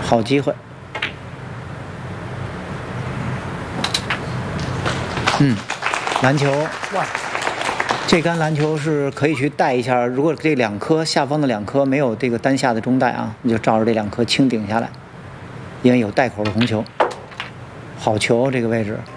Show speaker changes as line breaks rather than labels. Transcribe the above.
好机会。篮球，
哇，
这杆篮球是可以去带一下。如果这2颗下方的2颗没有这个单下的中带啊，你就照着这2颗轻顶下来，因为有带口的红球。好球，这个位置。